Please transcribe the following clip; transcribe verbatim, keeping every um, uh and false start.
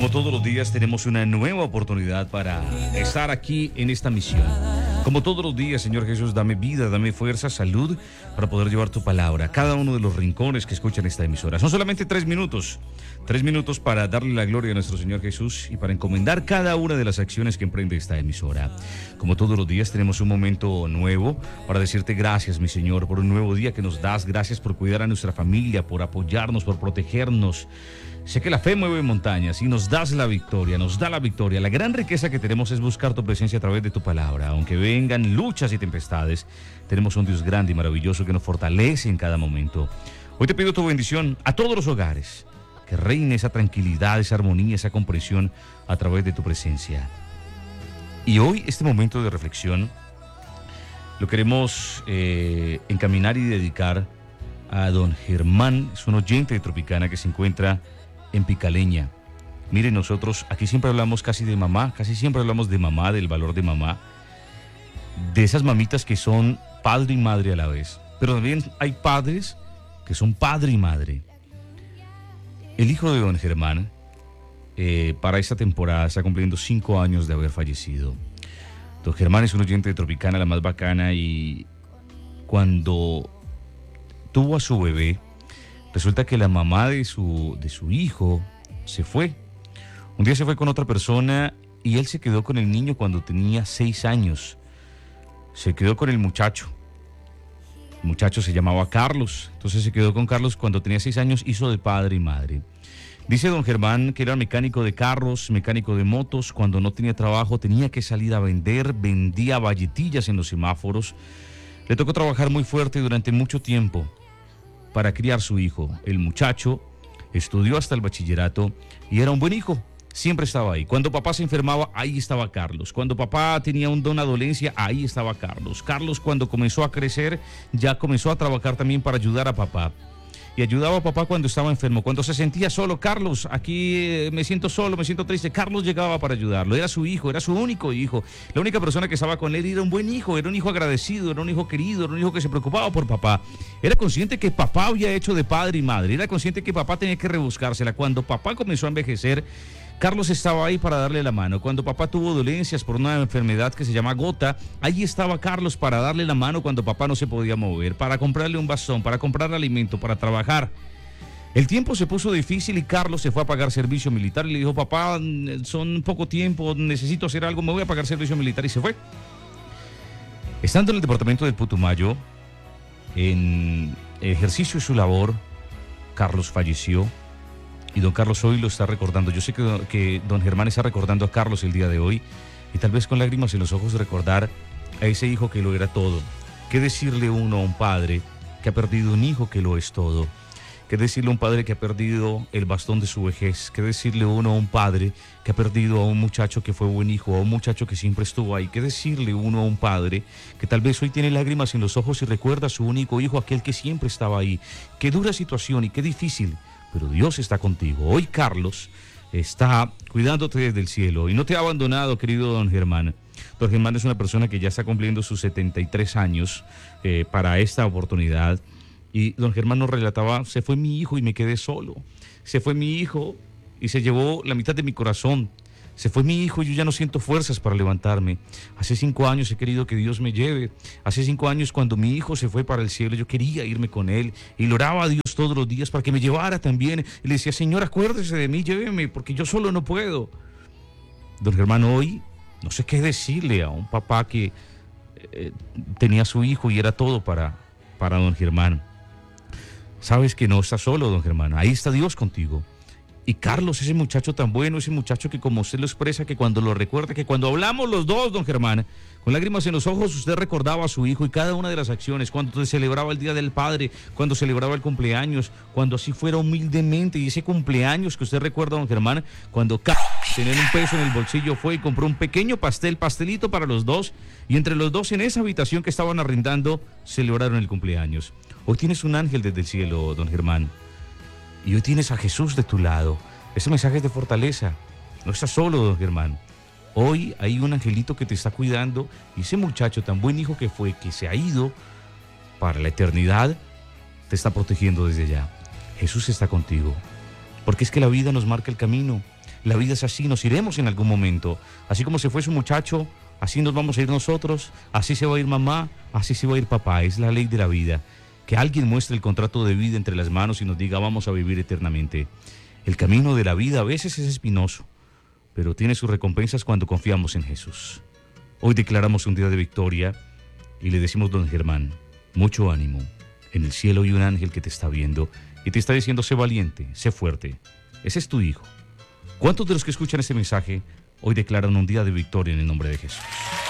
como todos los días, tenemos una nueva oportunidad para estar aquí en esta misión. Como todos los días, Señor Jesús, dame vida, dame fuerza, salud para poder llevar tu palabra a cada uno de los rincones que escuchan esta emisora. Son solamente tres minutos, tres minutos para darle la gloria a nuestro Señor Jesús y para encomendar cada una de las acciones que emprende esta emisora. Como todos los días, tenemos un momento nuevo para decirte gracias, mi Señor, por un nuevo día que nos das. Gracias por cuidar a nuestra familia, por apoyarnos, por protegernos. Sé que la fe mueve montañas y nos das la victoria, nos da la victoria. La gran riqueza que tenemos es buscar tu presencia a través de tu palabra. Aunque vengan luchas y tempestades, tenemos un Dios grande y maravilloso que nos fortalece en cada momento. Hoy te pido tu bendición a todos los hogares, que reine esa tranquilidad, esa armonía, esa comprensión a través de tu presencia. Y hoy, este momento de reflexión, lo queremos eh, encaminar y dedicar a don Germán. Es un oyente de Tropicana que se encuentra en Picaleña. Miren, nosotros aquí siempre hablamos casi de mamá, casi siempre hablamos de mamá, del valor de mamá, de esas mamitas que son padre y madre a la vez. Pero también hay padres que son padre y madre. El hijo de don Germán, eh, para esta temporada, está cumpliendo cinco años de haber fallecido. Don Germán es un oyente de Tropicana, la más bacana, y cuando tuvo a su bebé, resulta que la mamá de su, de su hijo se fue. Un día se fue con otra persona y él se quedó con el niño cuando tenía seis años. Se quedó con el muchacho. El muchacho se llamaba Carlos. Entonces se quedó con Carlos cuando tenía seis años, hizo de padre y madre. Dice don Germán que era mecánico de carros, mecánico de motos. Cuando no tenía trabajo tenía que salir a vender, vendía valletillas en los semáforos. Le tocó trabajar muy fuerte durante mucho tiempo para criar su hijo. El muchacho estudió hasta el bachillerato y era un buen hijo, siempre estaba ahí. Cuando papá se enfermaba, ahí estaba Carlos. Cuando papá tenía un don, una dolencia, ahí estaba Carlos. Carlos, cuando comenzó a crecer, ya comenzó a trabajar también para ayudar a papá. Y ayudaba a papá cuando estaba enfermo. Cuando se sentía solo, Carlos, aquí eh, me siento solo, me siento triste, Carlos llegaba para ayudarlo. Era su hijo, era su único hijo. La única persona que estaba con él era un buen hijo, era un hijo agradecido, era un hijo querido, era un hijo que se preocupaba por papá. Era consciente que papá había hecho de padre y madre. Era consciente que papá tenía que rebuscársela. Cuando papá comenzó a envejecer, Carlos estaba ahí para darle la mano. Cuando papá tuvo dolencias por una enfermedad que se llama gota, ahí estaba Carlos para darle la mano cuando papá no se podía mover, para comprarle un bastón, para comprar alimento, para trabajar. El tiempo se puso difícil y Carlos se fue a pagar servicio militar y le dijo: papá, son poco tiempo, necesito hacer algo, me voy a pagar servicio militar, y se fue. Estando en el departamento del Putumayo, en ejercicio de su labor, Carlos falleció. Y don Carlos hoy lo está recordando. Yo sé que, que don Germán está recordando a Carlos el día de hoy, y tal vez con lágrimas en los ojos recordar a ese hijo que lo era todo. ¿Qué decirle uno a un padre que ha perdido un hijo que lo es todo? ¿Qué decirle a un padre que ha perdido el bastón de su vejez? ¿Qué decirle uno a un padre que ha perdido a un muchacho que fue buen hijo, a un muchacho que siempre estuvo ahí? ¿Qué decirle uno a un padre que tal vez hoy tiene lágrimas en los ojos y recuerda a su único hijo, aquel que siempre estaba ahí? Qué dura situación y qué difícil, pero Dios está contigo. Hoy Carlos está cuidándote desde el cielo y no te ha abandonado, querido don Germán. Don Germán es una persona que ya está cumpliendo sus setenta y tres años eh, para esta oportunidad. Y don Germán nos relataba: se fue mi hijo y me quedé solo. Se fue mi hijo y se llevó la mitad de mi corazón. Se fue mi hijo y yo ya no siento fuerzas para levantarme. Hace cinco años he querido que Dios me lleve. Hace cinco años, cuando mi hijo se fue para el cielo, yo quería irme con él y le oraba a Dios todos los días para que me llevara también. Y le decía: Señor, acuérdese de mí, lléveme, porque yo solo no puedo. Don Germán, hoy no sé qué decirle a un papá que eh, tenía a su hijo y era todo para, para don Germán. Sabes que no estás solo, don Germán. Ahí está Dios contigo. Y Carlos, ese muchacho tan bueno, ese muchacho que, como usted lo expresa, que cuando lo recuerda, que cuando hablamos los dos, don Germán, con lágrimas en los ojos, usted recordaba a su hijo y cada una de las acciones, cuando te celebraba el Día del Padre, cuando celebraba el cumpleaños, cuando así fuera humildemente, y ese cumpleaños que usted recuerda, don Germán, cuando tener un peso en el bolsillo fue y compró un pequeño pastel, pastelito para los dos, y entre los dos en esa habitación que estaban arrendando, celebraron el cumpleaños. Hoy tienes un ángel desde el cielo, don Germán. Y hoy tienes a Jesús de tu lado. Ese mensaje es de fortaleza. No estás solo, don Germán. Hoy hay un angelito que te está cuidando, y ese muchacho tan buen hijo que fue, que se ha ido para la eternidad, te está protegiendo desde allá. Jesús está contigo. Porque es que la vida nos marca el camino. La vida es así, nos iremos en algún momento. Así como se fue su muchacho, así nos vamos a ir nosotros, así se va a ir mamá, así se va a ir papá. Es la ley de la vida. Que alguien muestre el contrato de vida entre las manos y nos diga vamos a vivir eternamente. El camino de la vida a veces es espinoso, pero tiene sus recompensas cuando confiamos en Jesús. Hoy declaramos un día de victoria y le decimos, don Germán, mucho ánimo. En el cielo hay un ángel que te está viendo y te está diciendo, sé valiente, sé fuerte. Ese es tu hijo. ¿Cuántos de los que escuchan este mensaje hoy declaran un día de victoria en el nombre de Jesús?